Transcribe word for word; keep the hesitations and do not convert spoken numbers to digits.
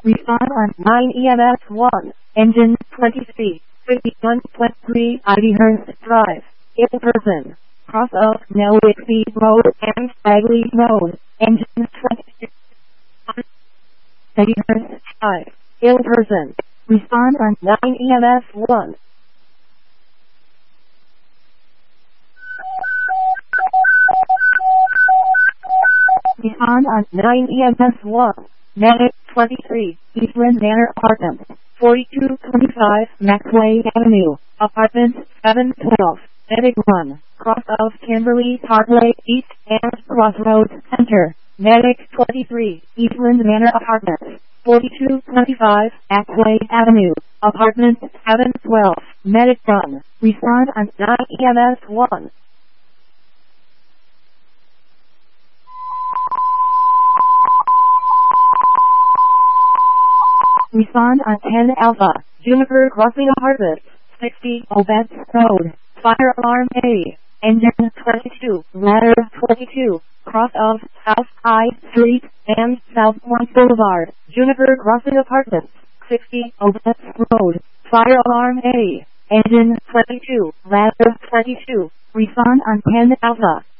Respond on nine E M S one. Engine twenty-three. fifty-one point three I D Hertz Drive. In person. Cross of Nelwick Speed Road and Bagley Road. Engine twenty-three. I D Hertz Drive. In person. Respond on nine E M S one. Respond on nine E M S one. Medic twenty-three, Eastland Manor Apartments, forty-two twenty-five Maxway Avenue, Apartment seven twelve, Medic one, cross of Kimberly Parkway East and Crossroads Center, Medic twenty-three, Eastland Manor Apartments, forty-two twenty-five Maxway Avenue, Apartment seven twelve, Medic one, respond on nine E M S one. Respond on ten Alpha, Juniper Crossing Apartments, sixty Obetz Road, Fire Alarm A, Engine twenty-two, Ladder twenty-two, cross of South High Street and Southpoint Boulevard, Juniper Crossing Apartments, sixty Obetz Road, Fire Alarm A, Engine twenty-two, Ladder twenty-two, respond on ten Alpha.